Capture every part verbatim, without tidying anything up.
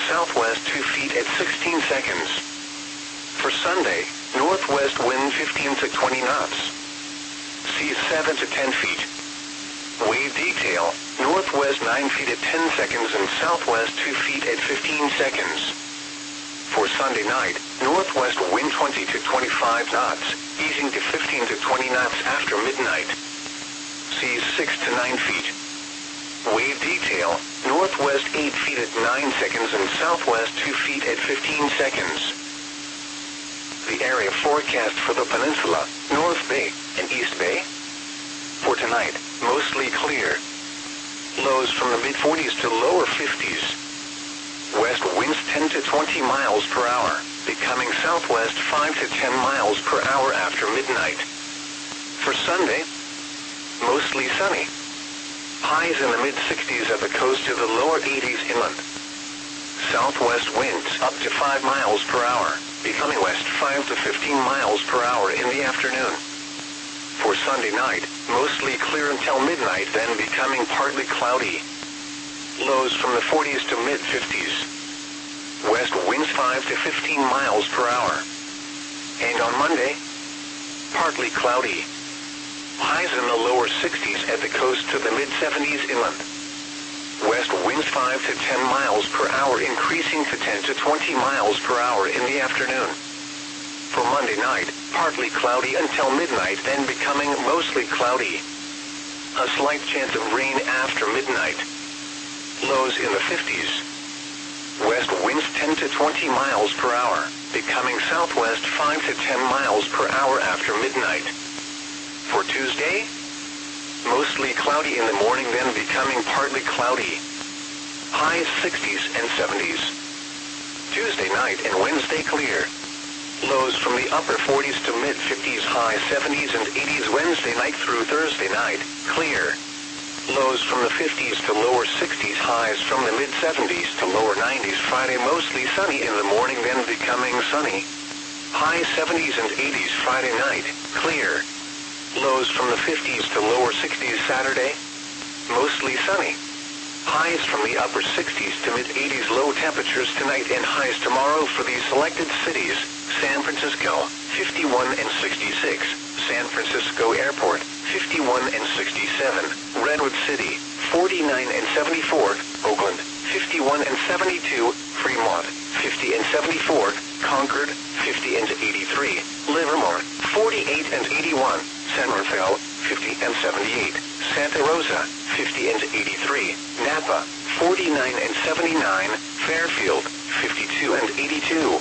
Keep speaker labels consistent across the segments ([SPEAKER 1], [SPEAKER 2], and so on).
[SPEAKER 1] southwest two feet at sixteen seconds. For Sunday, northwest wind fifteen to twenty knots. Seas seven to ten feet. Wave detail, northwest nine feet at ten seconds and southwest two feet at fifteen seconds. For Sunday night, northwest wind twenty to twenty-five knots, easing to fifteen to twenty knots after midnight. Seas six to nine feet. Wave detail, northwest eight feet at nine seconds and southwest two feet at fifteen seconds. The area forecast for the peninsula, North Bay and East Bay. For tonight, mostly clear. Lows from the mid forties to lower fifties. West winds ten to twenty miles per hour, becoming southwest five to ten miles per hour after midnight. For Sunday, mostly sunny. Highs in the mid sixties at the coast to the lower eighties inland. Southwest winds up to five miles per hour, becoming west five to fifteen miles per hour in the afternoon. For Sunday night, mostly clear until midnight, then becoming partly cloudy. Lows from the forties to mid fifties. West winds five to fifteen miles per hour. And on Monday, partly cloudy. Highs in the lower sixties at the coast to the mid seventies inland. West winds five to ten miles per hour, increasing to ten to twenty miles per hour in the afternoon. For Monday night, partly cloudy until midnight, then becoming mostly cloudy. A slight chance of rain after midnight. Lows in the fifties. West winds ten to twenty miles per hour, becoming southwest five to ten miles per hour after midnight. For Tuesday, mostly cloudy in the morning, then becoming partly cloudy. Highs sixties and seventies. Tuesday night and Wednesday clear. Lows from the upper forties to mid fifties, high seventies and eighties Wednesday night through Thursday night, clear. Lows from the fifties to lower sixties, highs from the mid seventies to lower nineties Friday, mostly sunny in the morning, then becoming sunny. High seventies and eighties Friday night, clear. Lows from the fifties to lower sixties Saturday, mostly sunny. Highs from the upper sixties to mid eighties, low temperatures tonight and highs tomorrow for these selected cities: San Francisco, fifty-one and sixty-six, San Francisco Airport, fifty-one and sixty-seven, Redwood City, forty-nine and seventy-four, Oakland, fifty-one and seventy-two, Fremont, fifty and seventy-four, Concord, fifty and eighty-three, Livermore, forty-eight and eighty-one, San Rafael, fifty and seventy-eight, Santa Rosa, fifty and eighty-three, Napa, forty-nine and seventy-nine, Fairfield, fifty-two and eighty-two.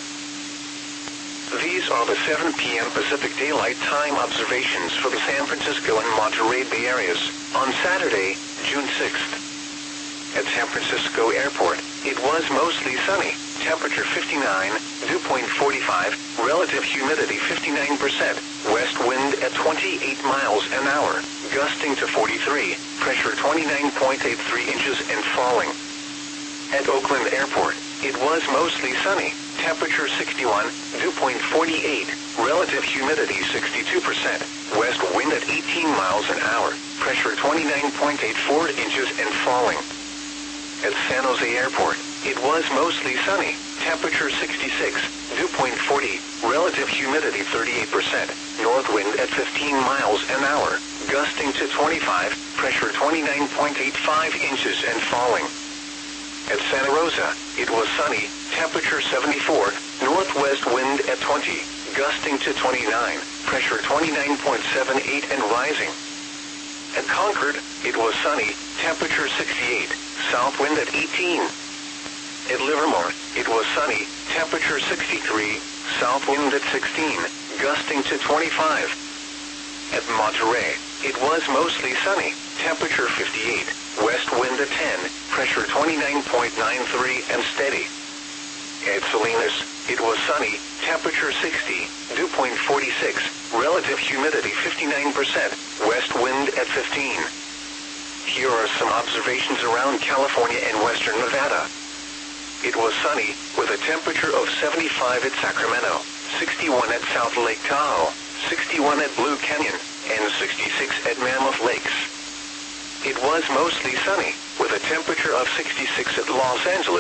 [SPEAKER 1] These are the seven p m Pacific Daylight Time observations for the San Francisco and Monterey Bay areas on Saturday, June sixth. At San Francisco Airport, it was mostly sunny, temperature fifty-nine, dew point forty-five, relative humidity fifty-nine percent, west wind at twenty-eight miles an hour, gusting to forty-three, pressure twenty-nine point eight three inches and falling. At Oakland Airport, it was mostly sunny, temperature sixty-one, dew point forty-eight, relative humidity sixty-two percent, west wind at eighteen miles an hour, pressure twenty-nine point eight four inches and falling. At San Jose Airport, it was mostly sunny, temperature sixty-six, dew point forty, relative humidity thirty-eight percent, north wind at fifteen miles an hour, gusting to twenty-five, pressure twenty-nine point eight five inches and falling. At Santa Rosa, it was sunny, temperature seventy-four, northwest wind at twenty, gusting to twenty-nine, pressure twenty-nine point seven eight and rising. At Concord, it was sunny, temperature sixty-eight, south wind at eighteen. At Livermore, it was sunny, temperature sixty-three, south wind at sixteen, gusting to twenty-five. At Monterey, it was mostly sunny, temperature fifty-eight, west wind at ten, pressure twenty-nine point nine three and steady. At Salinas, it was sunny, temperature sixty, dew point forty-six, relative humidity fifty-nine percent, west wind at fifteen. Here are some observations around California and western Nevada. It was sunny, with a temperature of seventy-five at Sacramento, sixty-one at South Lake Tahoe, sixty-one at Blue Canyon, and sixty-six at Mammoth Lakes. It was mostly sunny, with a temperature of sixty-six at Los Angeles,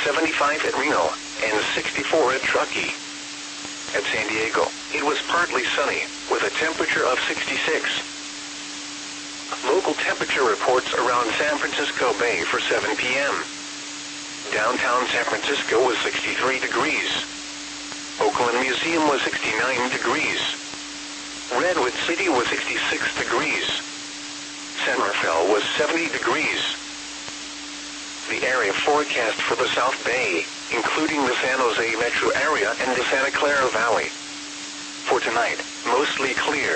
[SPEAKER 1] seventy-five at Reno, and sixty-four at Truckee. At San Diego, it was partly sunny, with a temperature of sixty-six. Local temperature reports around San Francisco Bay for seven p m Downtown San Francisco was sixty-three degrees. Oakland Museum was sixty-nine degrees. Redwood City was sixty-six degrees. San Rafael was seventy degrees. The area forecast for the South Bay, including the San Jose metro area and the Santa Clara Valley. For tonight, mostly clear.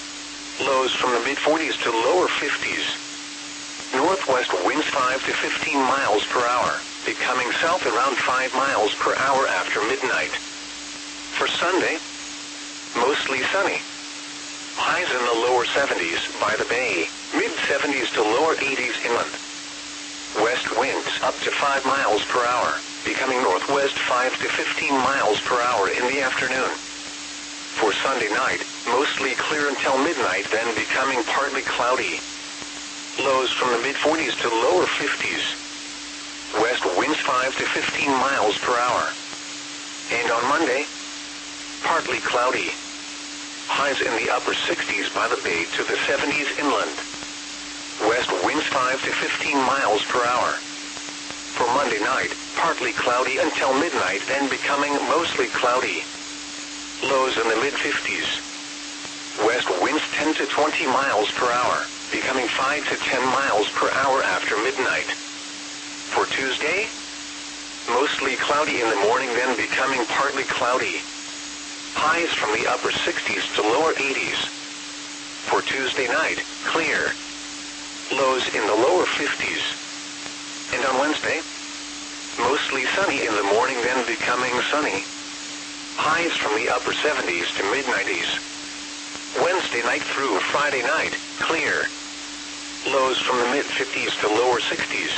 [SPEAKER 1] Lows from the mid forties to lower fifties. Northwest winds five to fifteen miles per hour, becoming south around five miles per hour after midnight. For Sunday, mostly sunny. Highs in the lower seventies by the bay, mid seventies to lower eighties inland. West winds up to five miles per hour, becoming northwest five to fifteen miles per hour in the afternoon. For Sunday night, mostly clear until midnight, then becoming partly cloudy. Lows from the mid forties to lower fifties. West winds five to fifteen miles per hour. And on Monday, partly cloudy. Highs in the upper sixties by the bay to the seventies inland. West winds five to fifteen miles per hour. For Monday night, partly cloudy until midnight, then becoming mostly cloudy. Lows in the mid fifties. West winds ten to twenty miles per hour, becoming five to ten miles per hour after midnight. For Tuesday, mostly cloudy in the morning, then becoming partly cloudy. Highs from the upper sixties to lower eighties. For Tuesday night, clear. Lows in the lower fifties. And on Wednesday, mostly sunny in the morning, then becoming sunny. Highs from the upper seventies to mid nineties. Wednesday night through Friday night, clear. Lows from the mid fifties to lower sixties.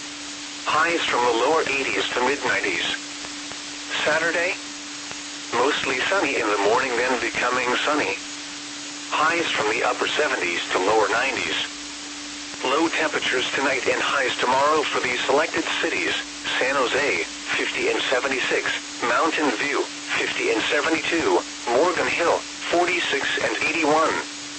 [SPEAKER 1] Highs from the lower eighties to mid nineties. Saturday, mostly sunny in the morning, then becoming sunny. Highs from the upper seventies to lower nineties. Low temperatures tonight and highs tomorrow for these selected cities: San Jose, fifty and seventy-six, Mountain View, fifty and seventy-two, Morgan Hill, forty-six and eighty-one.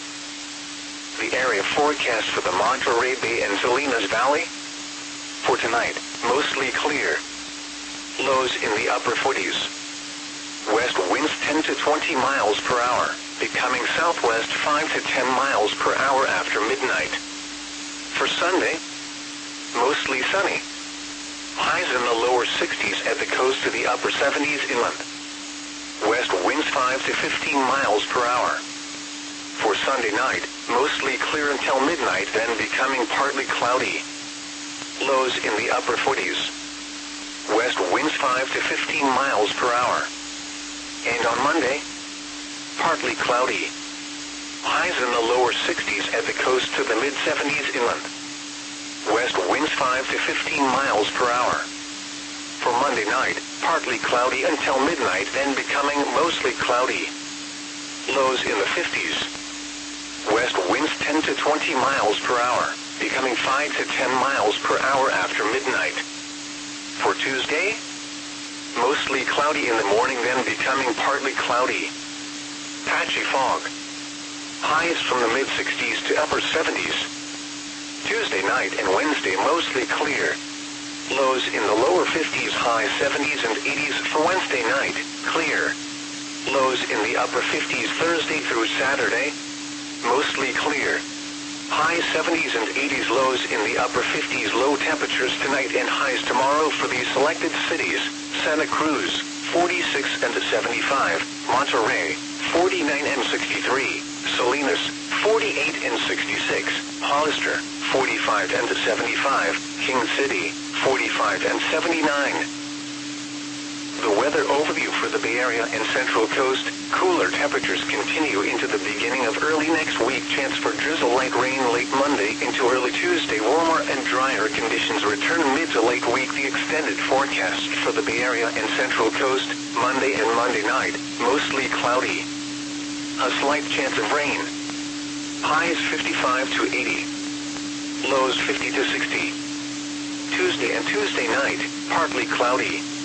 [SPEAKER 1] The area forecast for the Monterey Bay and Salinas Valley. For tonight, mostly clear. Lows in the upper forties. West winds ten to twenty miles per hour, becoming southwest five to ten miles per hour after midnight. For Sunday, mostly sunny. Highs in the lower sixties at the coast to the upper seventies inland. West winds five to fifteen miles per hour. For Sunday night, mostly clear until midnight, then becoming partly cloudy. Lows in the upper forties. West winds five to fifteen miles per hour. And on Monday, partly cloudy. Highs in the lower sixties at the coast to the mid seventies inland. West winds five to fifteen miles per hour. For Monday night, partly cloudy until midnight, then becoming mostly cloudy. Lows in the fifties. West winds ten to twenty miles per hour, becoming five to ten miles per hour after midnight. For Tuesday, mostly cloudy in the morning, then becoming partly cloudy. Patchy fog. Highs from the mid sixties to upper seventies. Tuesday night and Wednesday mostly clear. Lows in the lower fifties, high seventies and eighties for Wednesday night, clear. Lows in the upper fifties Thursday through Saturday, mostly clear. High seventies and eighties, lows in the upper fifties, low temperatures tonight and highs tomorrow for these selected cities: Santa Cruz, forty-six and seventy-five, Monterey, forty-nine and sixty-three, Salinas, forty-eight and sixty-six, Hollister, forty-five and seventy-five, King City, forty-five and seventy-nine. The weather overview for the Bay Area and Central Coast: cooler temperatures continue into the beginning of early next week. Chance for drizzle, light rain late Monday into early Tuesday. Warmer and drier conditions return mid to late week. The extended forecast for the Bay Area and Central Coast: Monday and Monday night, mostly cloudy. A slight chance of rain. Highs fifty-five to eighty. Lows fifty to sixty. Tuesday and Tuesday night, partly cloudy.